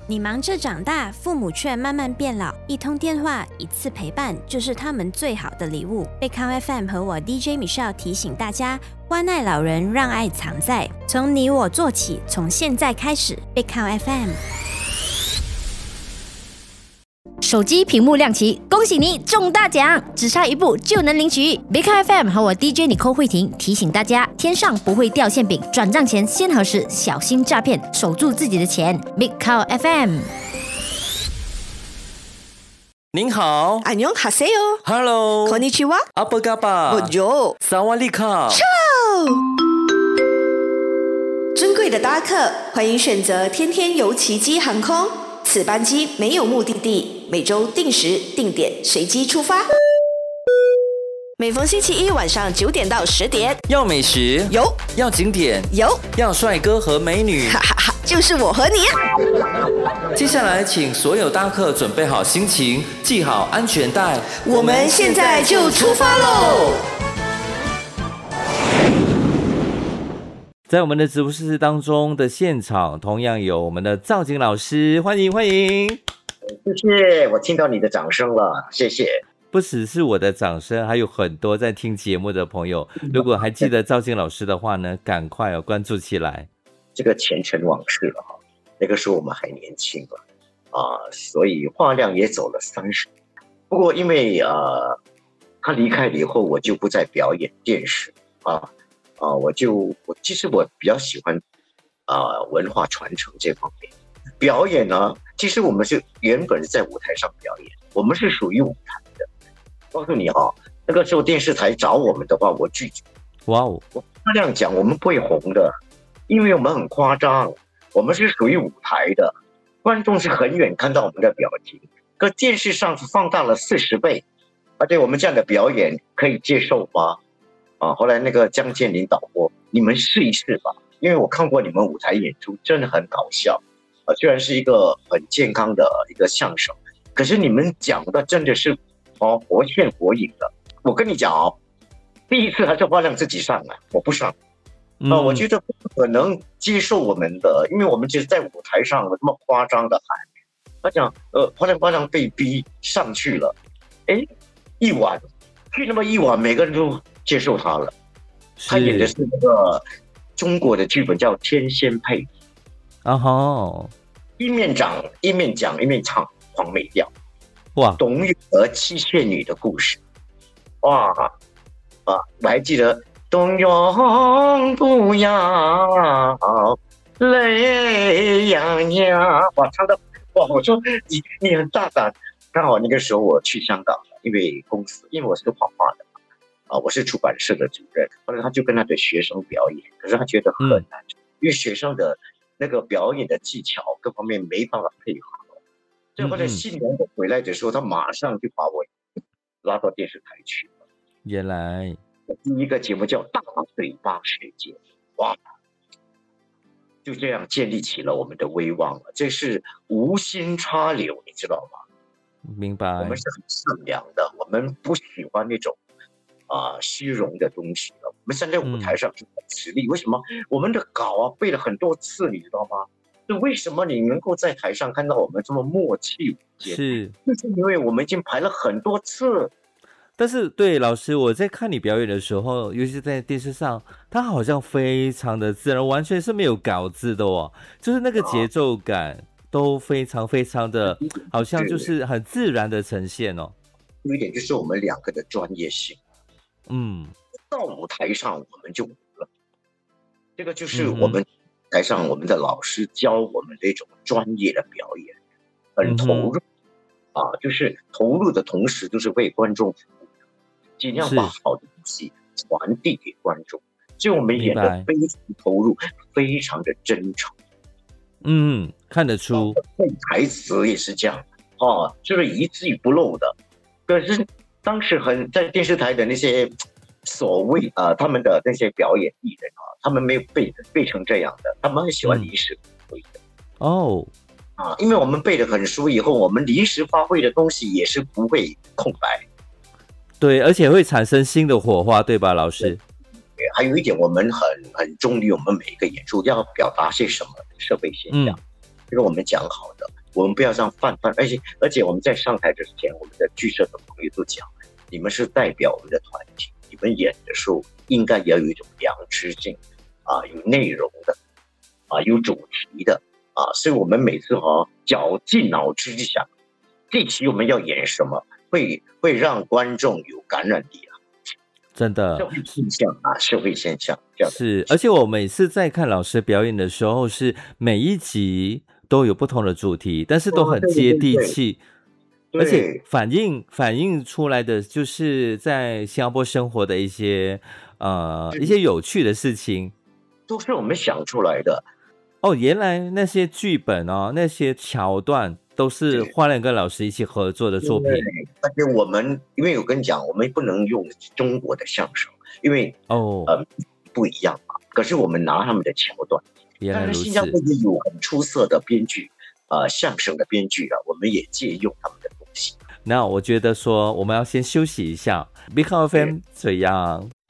你忙着长大，父母却慢慢变老，一通电话，一次陪伴，就是他们最好的礼物。贝康 FM 和我 DJ Michelle 提醒大家，关爱老人，让爱藏在，从你我做起，从现在开始。贝康 FM。 手机屏幕亮起，恭喜你中大奖，只差一步就能领取。贝卡 FM 和我 DJ 尼寇慧婷提醒大家，天上不会掉馅饼，转账前先核实，小心诈骗，守住自己的钱。贝卡 FM。 您好， 안녕하세요。 Hello， konnichiwa。 阿巴嘎巴， Bonjour， 萨瓦利卡。 尊贵的搭客，欢迎选择天天游奇迹航空。此班机没有目的地，每周定时定点随机出发。每逢星期一晚上9点到10点， 要美食有， 要景点有， 要帅哥和美女， 哈哈哈，就是我和你啊！ 接下来，请所有搭客准备好心情，系好安全带， 我们现在就出发喽！ 在我们的直播室当中的现场，同样有我们的兆景老师，欢迎欢迎！ 谢谢，我听到你的掌声了，谢谢。 不只是我的掌声，还有很多在听节目的朋友。如果还记得兆景老师的话呢，赶快关注起来。 这个前尘往事了哈，那个时候我们还年轻了所以话量也走了30。不过因为他离开了以后，我就不再表演电视其实我比较喜欢文化传承这方面。表演呢，其实我们是原本是在舞台上表演，我们是属于舞台的。告诉你那个时候电视台找我们的话，我拒绝。 哇哦！ 我这样讲，我们不会红的，因为我们很夸张，我们是属于舞台的，观众是很远看到我们的表情，可电视上是放大了40倍，而且我们这样的表演可以接受吗？后来那个江建林导播，你们试一试吧，因为我看过你们舞台演出，真的很搞笑虽然是一个很健康的一个相声，可是你们讲的真的是活现活影的。我跟你讲第一次还是花亮自己上来，我不上我觉得不可能接受我们的，因为我们就是在舞台上那么夸张的喊，他讲花亮被逼上去了，一晚去那么一晚，每个人都接受他了。他演的是那个中国的剧本叫《天仙配》一面讲一面唱黄梅调。 哇， 董玉娥七仙女的故事，哇我还记得冬永不要泪洋洋，哇唱的哇，我说你很大胆。刚好那个时候我去香港了，因为我是个画画的我是出版社的主任，后来他就跟他的学生表演，可是他觉得很难，因为学生的那个表演的技巧各方面没办法配合，所以后来新年回来的时候，他马上就把我拉到电视台去了。 原来第一个节目叫《大嘴巴世界》，哇，就这样建立起了我们的威望了。这是无心插柳，你知道吗？ 明白。 我们是很善良的，我们不喜欢那种虚荣的东西了。我们站在舞台上是很实力，为什么我们的稿背了很多次，你知道吗？就为什么你能够在台上看到我们这么默契？ 是因为我们已经排了很多次。 但是对老师，我在看你表演的时候，尤其是在电视上，他好像非常的自然，完全是没有稿子的就是那个节奏感都非常非常的，好像就是很自然的呈现有一点就是我们两个的专业性。到舞台上我们就无了，这个就是我们台上我们的老师教我们的一种专业的表演，很投入就是投入的同时就是为观众服务，尽量把好的东西传递给观众，所以我们演得非常投入，非常的真诚。 看得出台词也是这样就是一字不漏的。可是当时在电视台的那些所谓他们的那些表演艺人他们没有背成这样的，他们很喜欢临时发挥的因为我们背得很熟以后，我们临时发挥的东西也是不会空白， 对，而且会产生新的火花，对吧，老师？ 还有一点，我们很忠于我们每一个演出要表达些什么社会现象这个我们讲好的，我们不要让而且我们在上台之前，我们的剧社的朋友都讲，你们是代表我们的团体，你们演的时候应该也要有一种良知性有内容的有主题的所以我们每次绞尽脑汁去想，这期我们要演什么，会让观众有感染力真的社会现象社会现象这样是，而且我每次在看老师表演的时候，是每一集都有不同的主题，但是都很接地气，而且反映出来的就是在新加坡生活的一些有趣的事情， 都是我们想出来的。 原来那些剧本那些桥段都是花莲跟老师一起合作的作品。 而且因为我跟你讲，我们不能用中国的相声，因为不一样嘛。可是我们拿他们的桥段， 原来如此。 新加坡也有很出色的编剧相声的编剧我们也借用他们的东西。 那我觉得说我们要先休息一下，Big FM 这样。